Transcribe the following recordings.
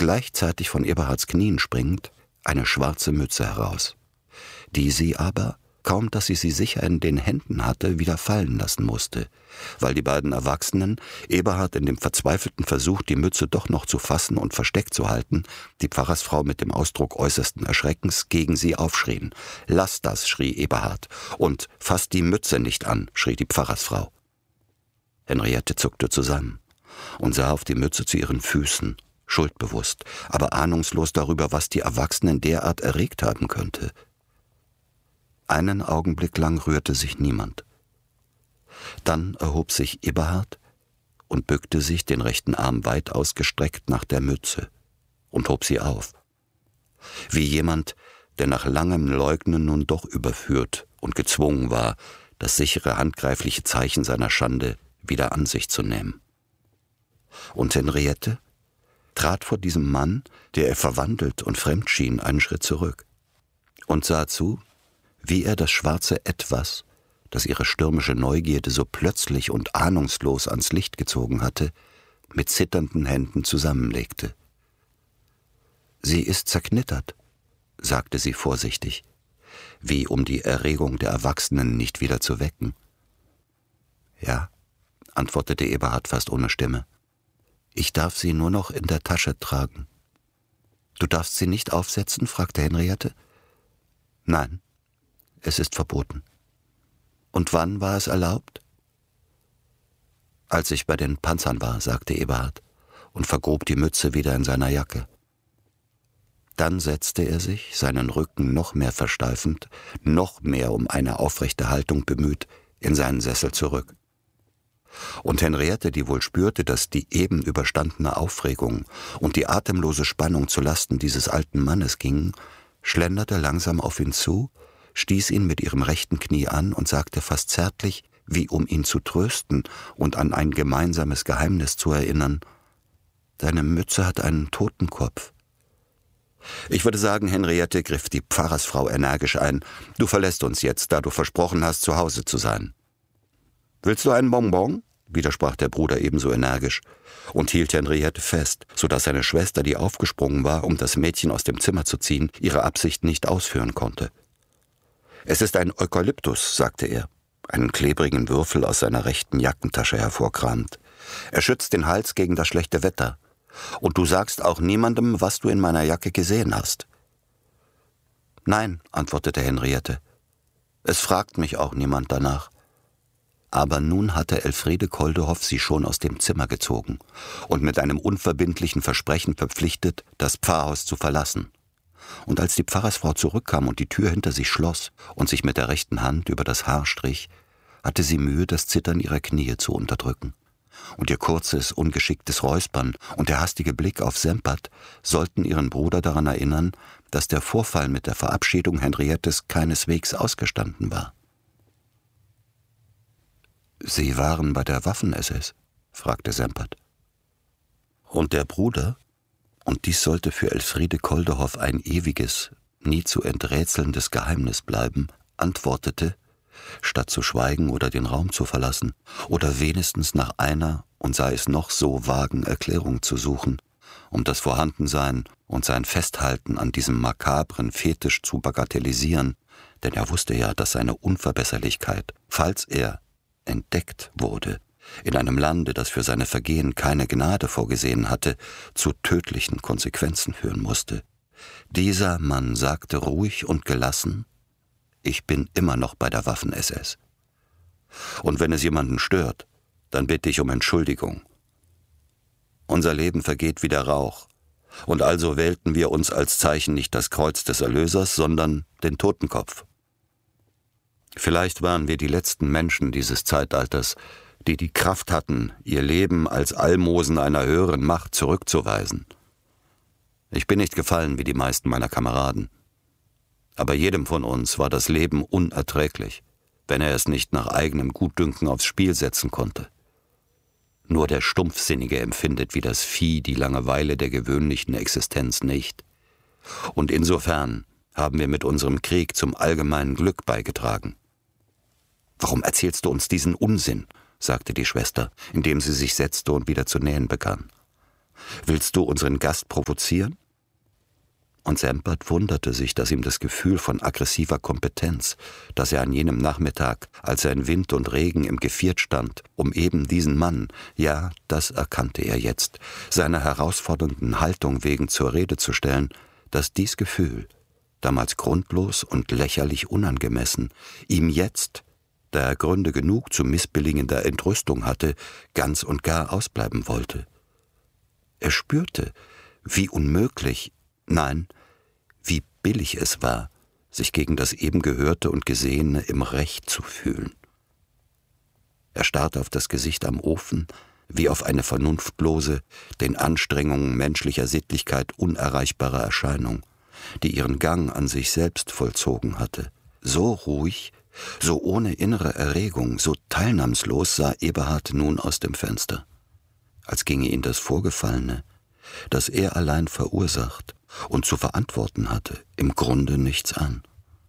gleichzeitig von Eberhards Knien springend, eine schwarze Mütze heraus, die sie aber, kaum dass sie sicher in den Händen hatte, wieder fallen lassen musste, weil die beiden Erwachsenen, Eberhard in dem verzweifelten Versuch, die Mütze doch noch zu fassen und versteckt zu halten, die Pfarrersfrau mit dem Ausdruck äußersten Erschreckens gegen sie aufschrien. »Lass das«, schrie Eberhard, und »fass die Mütze nicht an«, schrie die Pfarrersfrau. Henriette zuckte zusammen und sah auf die Mütze zu ihren Füßen, schuldbewusst, aber ahnungslos darüber, was die Erwachsenen derart erregt haben könnte. Einen Augenblick lang rührte sich niemand. Dann erhob sich Eberhard und bückte sich, den rechten Arm weit ausgestreckt, nach der Mütze und hob sie auf. Wie jemand, der nach langem Leugnen nun doch überführt und gezwungen war, das sichere handgreifliche Zeichen seiner Schande wieder an sich zu nehmen. Und Henriette trat vor diesem Mann, der ihr verwandelt und fremd schien, einen Schritt zurück und sah zu, wie er das schwarze Etwas, das ihre stürmische Neugierde so plötzlich und ahnungslos ans Licht gezogen hatte, mit zitternden Händen zusammenlegte. »Sie ist zerknittert«, sagte sie vorsichtig, wie um die Erregung der Erwachsenen nicht wieder zu wecken. »Ja«, antwortete Eberhard fast ohne Stimme. »Ich darf sie nur noch in der Tasche tragen.« »Du darfst sie nicht aufsetzen?« fragte Henriette. »Nein, es ist verboten.« »Und wann war es erlaubt?« »Als ich bei den Panzern war«, sagte Eberhard und vergrub die Mütze wieder in seiner Jacke. Dann setzte er sich, seinen Rücken noch mehr versteifend, noch mehr um eine aufrechte Haltung bemüht, in seinen Sessel zurück. Und Henriette, die wohl spürte, dass die eben überstandene Aufregung und die atemlose Spannung zu Lasten dieses alten Mannes gingen, schlenderte langsam auf ihn zu, stieß ihn mit ihrem rechten Knie an und sagte fast zärtlich, wie um ihn zu trösten und an ein gemeinsames Geheimnis zu erinnern: »Deine Mütze hat einen Totenkopf.« »Ich würde sagen, Henriette«, griff die Pfarrersfrau energisch ein, »du verlässt uns jetzt, da du versprochen hast, zu Hause zu sein.« »Willst du einen Bonbon?«, widersprach der Bruder ebenso energisch und hielt Henriette fest, so dass seine Schwester, die aufgesprungen war, um das Mädchen aus dem Zimmer zu ziehen, ihre Absicht nicht ausführen konnte. »Es ist ein Eukalyptus«, sagte er, einen klebrigen Würfel aus seiner rechten Jackentasche hervorkramend. »Er schützt den Hals gegen das schlechte Wetter. Und du sagst auch niemandem, was du in meiner Jacke gesehen hast.« »Nein«, antwortete Henriette. »Es fragt mich auch niemand danach.« Aber nun hatte Elfriede Koldehoff sie schon aus dem Zimmer gezogen und mit einem unverbindlichen Versprechen verpflichtet, das Pfarrhaus zu verlassen. Und als die Pfarrersfrau zurückkam und die Tür hinter sich schloss und sich mit der rechten Hand über das Haar strich, hatte sie Mühe, das Zittern ihrer Knie zu unterdrücken. Und ihr kurzes, ungeschicktes Räuspern und der hastige Blick auf Sempert sollten ihren Bruder daran erinnern, dass der Vorfall mit der Verabschiedung Henriettes keineswegs ausgestanden war. »Sie waren bei der Waffen-SS?« fragte Sempert. Und der Bruder, und dies sollte für Elfriede Koldehoff ein ewiges, nie zu enträtselndes Geheimnis bleiben, antwortete, statt zu schweigen oder den Raum zu verlassen, oder wenigstens nach einer, und sei es noch so vagen Erklärung zu suchen, um das Vorhandensein und sein Festhalten an diesem makabren Fetisch zu bagatellisieren, denn er wusste ja, dass seine Unverbesserlichkeit, falls er entdeckt wurde, in einem Lande, das für seine Vergehen keine Gnade vorgesehen hatte, zu tödlichen Konsequenzen führen musste. Dieser Mann sagte ruhig und gelassen: »Ich bin immer noch bei der Waffen-SS. Und wenn es jemanden stört, dann bitte ich um Entschuldigung. Unser Leben vergeht wie der Rauch, und also wählten wir uns als Zeichen nicht das Kreuz des Erlösers, sondern den Totenkopf. Vielleicht waren wir die letzten Menschen dieses Zeitalters, die die Kraft hatten, ihr Leben als Almosen einer höheren Macht zurückzuweisen. Ich bin nicht gefallen wie die meisten meiner Kameraden. Aber jedem von uns war das Leben unerträglich, wenn er es nicht nach eigenem Gutdünken aufs Spiel setzen konnte. Nur der Stumpfsinnige empfindet wie das Vieh die Langeweile der gewöhnlichen Existenz nicht. Und insofern haben wir mit unserem Krieg zum allgemeinen Glück beigetragen.« »Warum erzählst du uns diesen Unsinn?«, sagte die Schwester, indem sie sich setzte und wieder zu nähen begann. Willst du unseren Gast provozieren?« Und Sempert wunderte sich, dass ihm das Gefühl von aggressiver Kompetenz, das er an jenem Nachmittag, als er in Wind und Regen im Geviert stand, um eben diesen Mann, ja, das erkannte er jetzt, seiner herausfordernden Haltung wegen zur Rede zu stellen, dass dies Gefühl, damals grundlos und lächerlich unangemessen, ihm jetzt, da er Gründe genug zu missbilligender Entrüstung hatte, ganz und gar ausbleiben wollte. Er spürte, wie unmöglich, nein, wie billig es war, sich gegen das eben Gehörte und Gesehene im Recht zu fühlen. Er starrte auf das Gesicht am Ofen, wie auf eine vernunftlose, den Anstrengungen menschlicher Sittlichkeit unerreichbare Erscheinung, die ihren Gang an sich selbst vollzogen hatte. So ruhig, so ohne innere Erregung, so teilnahmslos sah Eberhard nun aus dem Fenster, als ginge ihn das Vorgefallene, das er allein verursacht und zu verantworten hatte, im Grunde nichts an.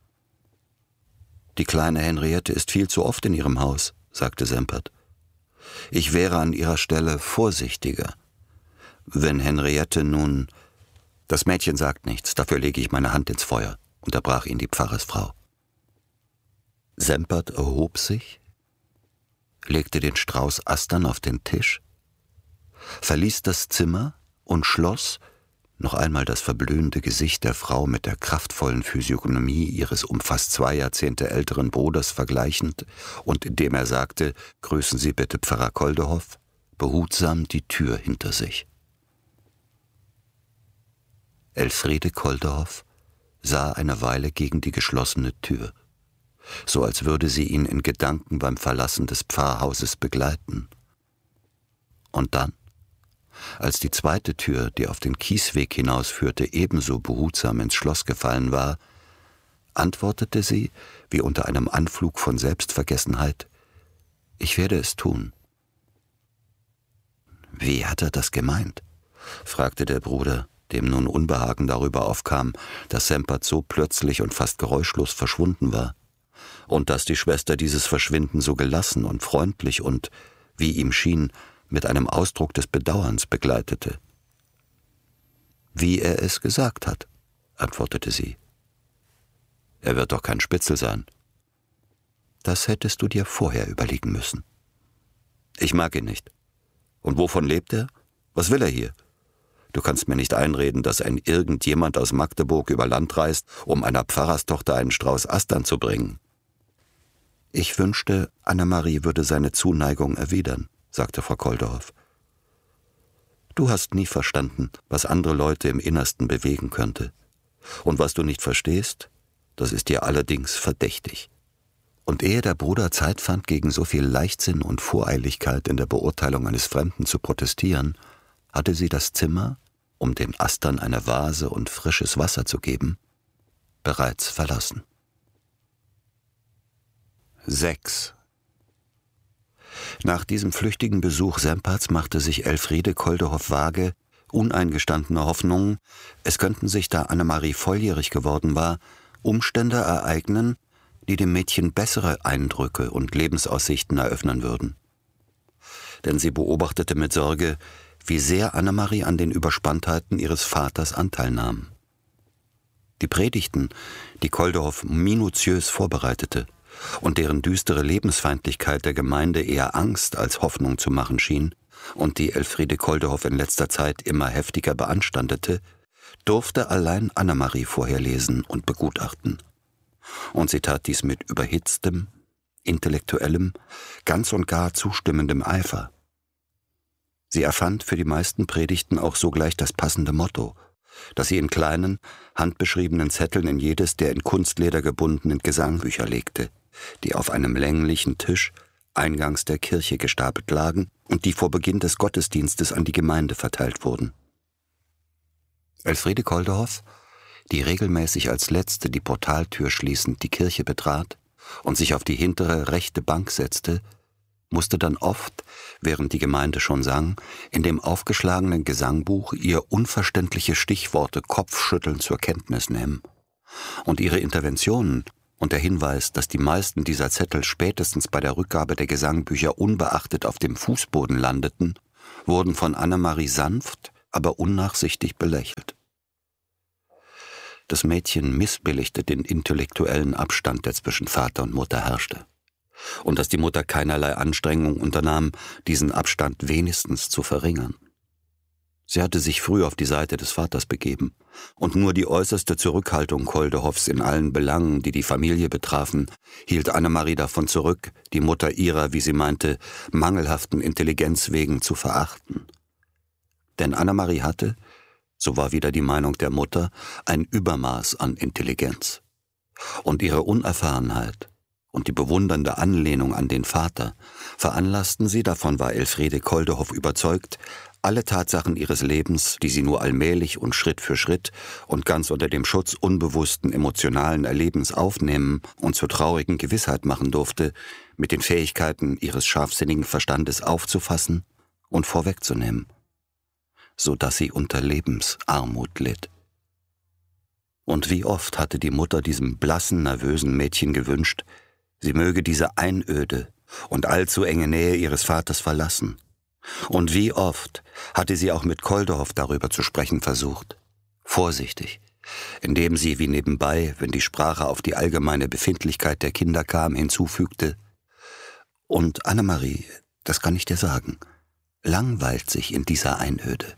»Die kleine Henriette ist viel zu oft in ihrem Haus«, sagte Sempert. »Ich wäre an ihrer Stelle vorsichtiger. Wenn Henriette nun...« »Das Mädchen sagt nichts, dafür lege ich meine Hand ins Feuer«, unterbrach ihn die Pfarrersfrau. Sempert erhob sich, legte den Strauß Astern auf den Tisch, verließ das Zimmer und schloss, noch einmal das verblühende Gesicht der Frau mit der kraftvollen Physiognomie ihres um fast 2 Jahrzehnte älteren Bruders vergleichend und indem er sagte, »Grüßen Sie bitte Pfarrer Koldehoff«, behutsam die Tür hinter sich. Elfriede Koldehoff sah eine Weile gegen die geschlossene Tür, so als würde sie ihn in Gedanken beim Verlassen des Pfarrhauses begleiten. Und dann, als die zweite Tür, die auf den Kiesweg hinausführte, ebenso behutsam ins Schloss gefallen war, antwortete sie, wie unter einem Anflug von Selbstvergessenheit, »Ich werde es tun.« »Wie hat er das gemeint?« fragte der Bruder, dem nun Unbehagen darüber aufkam, dass Sempert so plötzlich und fast geräuschlos verschwunden war, und dass die Schwester dieses Verschwinden so gelassen und freundlich und, wie ihm schien, mit einem Ausdruck des Bedauerns begleitete. »Wie er es gesagt hat«, antwortete sie. »Er wird doch kein Spitzel sein.« »Das hättest du dir vorher überlegen müssen.« »Ich mag ihn nicht. Und wovon lebt er? Was will er hier? Du kannst mir nicht einreden, dass ein irgendjemand aus Magdeburg über Land reist, um einer Pfarrerstochter einen Strauß Astern zu bringen.« »Ich wünschte, Annemarie würde seine Zuneigung erwidern«, sagte Frau Koldehoff. »Du hast nie verstanden, was andere Leute im Innersten bewegen könnte. Und was du nicht verstehst, das ist dir allerdings verdächtig.« Und ehe der Bruder Zeit fand, gegen so viel Leichtsinn und Voreiligkeit in der Beurteilung eines Fremden zu protestieren, hatte sie das Zimmer, um den Astern eine Vase und frisches Wasser zu geben, bereits verlassen. 6. Nach diesem flüchtigen Besuch Semperts machte sich Elfriede Koldehoff vage, uneingestandene Hoffnungen, es könnten sich, da Annemarie volljährig geworden war, Umstände ereignen, die dem Mädchen bessere Eindrücke und Lebensaussichten eröffnen würden. Denn sie beobachtete mit Sorge, wie sehr Annemarie an den Überspanntheiten ihres Vaters Anteil nahm. Die Predigten, die Koldehoff minutiös vorbereitete und deren düstere Lebensfeindlichkeit der Gemeinde eher Angst als Hoffnung zu machen schien und die Elfriede Koldehoff in letzter Zeit immer heftiger beanstandete, durfte allein Annemarie vorherlesen und begutachten. Und sie tat dies mit überhitztem, intellektuellem, ganz und gar zustimmendem Eifer. Sie erfand für die meisten Predigten auch sogleich das passende Motto, das sie in kleinen, handbeschriebenen Zetteln in jedes der in Kunstleder gebundenen Gesangbücher legte, die auf einem länglichen Tisch eingangs der Kirche gestapelt lagen und die vor Beginn des Gottesdienstes an die Gemeinde verteilt wurden. Elfriede Koldehoff, die regelmäßig als Letzte die Portaltür schließend die Kirche betrat und sich auf die hintere rechte Bank setzte, musste dann oft, während die Gemeinde schon sang, in dem aufgeschlagenen Gesangbuch ihr unverständliche Stichworte kopfschüttelnd zur Kenntnis nehmen. Und ihre Interventionen und der Hinweis, dass die meisten dieser Zettel spätestens bei der Rückgabe der Gesangbücher unbeachtet auf dem Fußboden landeten, wurden von Annemarie sanft, aber unnachsichtig belächelt. Das Mädchen missbilligte den intellektuellen Abstand, der zwischen Vater und Mutter herrschte, und dass die Mutter keinerlei Anstrengung unternahm, diesen Abstand wenigstens zu verringern. Sie hatte sich früh auf die Seite des Vaters begeben, und nur die äußerste Zurückhaltung Koldehoffs in allen Belangen, die die Familie betrafen, hielt Annemarie davon zurück, die Mutter ihrer, wie sie meinte, mangelhaften Intelligenz wegen zu verachten. Denn Annemarie hatte, so war wieder die Meinung der Mutter, ein Übermaß an Intelligenz. Und ihre Unerfahrenheit und die bewundernde Anlehnung an den Vater veranlassten sie, davon war Elfriede Koldehoff überzeugt, alle Tatsachen ihres Lebens, die sie nur allmählich und Schritt für Schritt und ganz unter dem Schutz unbewussten emotionalen Erlebens aufnehmen und zur traurigen Gewissheit machen durfte, mit den Fähigkeiten ihres scharfsinnigen Verstandes aufzufassen und vorwegzunehmen, so dass sie unter Lebensarmut litt. Und wie oft hatte die Mutter diesem blassen, nervösen Mädchen gewünscht, sie möge diese Einöde und allzu enge Nähe ihres Vaters verlassen. Und wie oft hatte sie auch mit Koldehoff darüber zu sprechen versucht, vorsichtig, indem sie wie nebenbei, wenn die Sprache auf die allgemeine Befindlichkeit der Kinder kam, hinzufügte: Und Annemarie, das kann ich dir sagen, langweilt sich in dieser Einöde.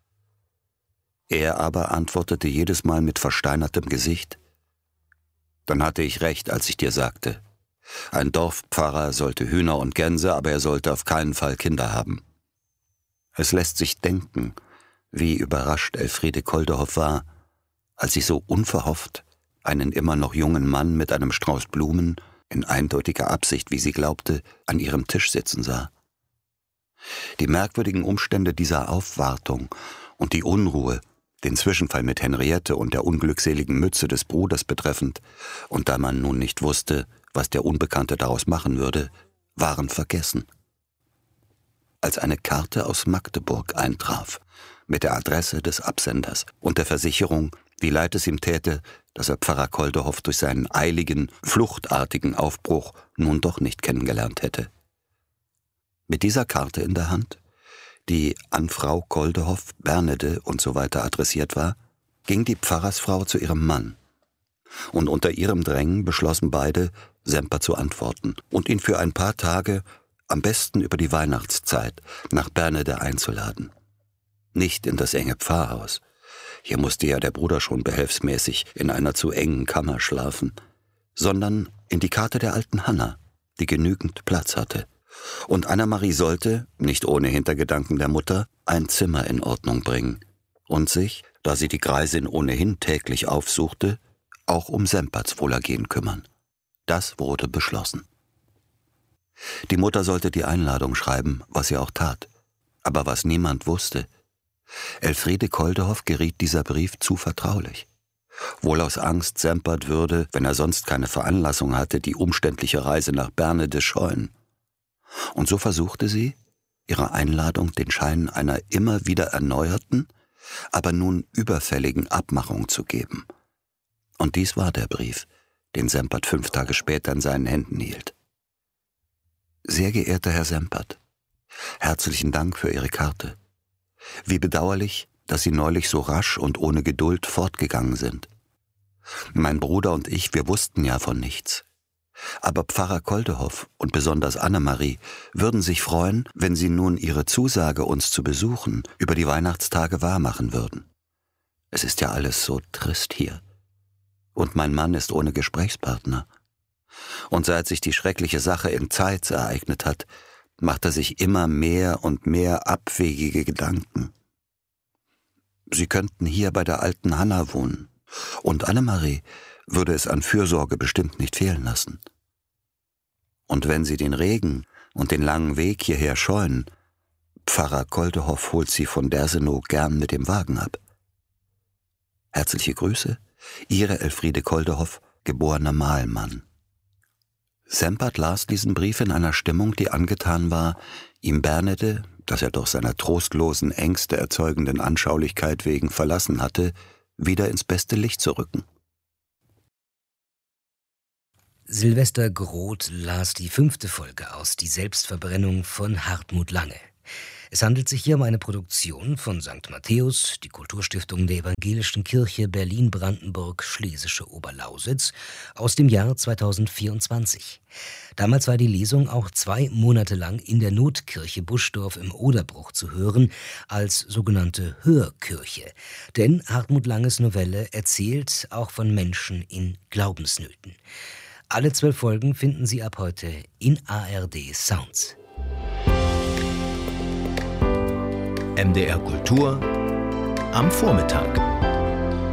Er aber antwortete jedes Mal mit versteinertem Gesicht: Dann hatte ich recht, als ich dir sagte, ein Dorfpfarrer sollte Hühner und Gänse, aber er sollte auf keinen Fall Kinder haben. Es lässt sich denken, wie überrascht Elfriede Koldehoff war, als sie so unverhofft einen immer noch jungen Mann mit einem Strauß Blumen, in eindeutiger Absicht, wie sie glaubte, an ihrem Tisch sitzen sah. Die merkwürdigen Umstände dieser Aufwartung und die Unruhe, den Zwischenfall mit Henriette und der unglückseligen Mütze des Bruders betreffend, und da man nun nicht wusste, was der Unbekannte daraus machen würde, waren vergessen. Als eine Karte aus Magdeburg eintraf, mit der Adresse des Absenders und der Versicherung, wie leid es ihm täte, dass er Pfarrer Koldehoff durch seinen eiligen, fluchtartigen Aufbruch nun doch nicht kennengelernt hätte. Mit dieser Karte in der Hand, die an Frau Koldehoff, Bernede und so weiter adressiert war, ging die Pfarrersfrau zu ihrem Mann. Und unter ihrem Drängen beschlossen beide, Semper zu antworten und ihn für ein paar Tage, am besten über die Weihnachtszeit, nach Bernede einzuladen. Nicht in das enge Pfarrhaus. Hier musste ja der Bruder schon behelfsmäßig in einer zu engen Kammer schlafen, sondern in die Karte der alten Hanna, die genügend Platz hatte. Und Annemarie sollte, nicht ohne Hintergedanken der Mutter, ein Zimmer in Ordnung bringen und sich, da sie die Greisin ohnehin täglich aufsuchte, auch um Semperts Wohlergehen kümmern. Das wurde beschlossen. Die Mutter sollte die Einladung schreiben, was sie auch tat. Aber was niemand wusste: Elfriede Koldehoff geriet dieser Brief zu vertraulich. Wohl aus Angst, Sempert würde, wenn er sonst keine Veranlassung hatte, die umständliche Reise nach Bernede scheuen. Und so versuchte sie, ihrer Einladung den Schein einer immer wieder erneuerten, aber nun überfälligen Abmachung zu geben. Und dies war der Brief, den Sempert 5 Tage später in seinen Händen hielt. Sehr geehrter Herr Sempert, herzlichen Dank für Ihre Karte. Wie bedauerlich, dass Sie neulich so rasch und ohne Geduld fortgegangen sind. Mein Bruder und ich, wir wussten ja von nichts. Aber Pfarrer Koldehoff und besonders Annemarie würden sich freuen, wenn Sie nun Ihre Zusage, uns zu besuchen, über die Weihnachtstage wahrmachen würden. Es ist ja alles so trist hier. Und mein Mann ist ohne Gesprächspartner. Und seit sich die schreckliche Sache in Zeitz ereignet hat, macht er sich immer mehr und mehr abwegige Gedanken. Sie könnten hier bei der alten Hanna wohnen, und Annemarie würde es an Fürsorge bestimmt nicht fehlen lassen. Und wenn Sie den Regen und den langen Weg hierher scheuen, Pfarrer Koldehoff holt Sie von Dersenow gern mit dem Wagen ab. Herzliche Grüße, Ihre Elfriede Koldehoff, geborener Mahlmann. Sempert las diesen Brief in einer Stimmung, die angetan war, ihm Bernede, das er doch seiner trostlosen, Ängste erzeugenden Anschaulichkeit wegen verlassen hatte, wieder ins beste Licht zu rücken. Silvester Groth las die 5. Folge aus Die Selbstverbrennung von Hartmut Lange. Es handelt sich hier um eine Produktion von St. Matthäus, die Kulturstiftung der Evangelischen Kirche Berlin-Brandenburg-Schlesische Oberlausitz, aus dem Jahr 2024. Damals war die Lesung auch 2 Monate lang in der Notkirche Buschdorf im Oderbruch zu hören, als sogenannte Hörkirche. Denn Hartmut Langes Novelle erzählt auch von Menschen in Glaubensnöten. Alle 12 Folgen finden Sie ab heute in ARD Sounds. MDR Kultur am Vormittag.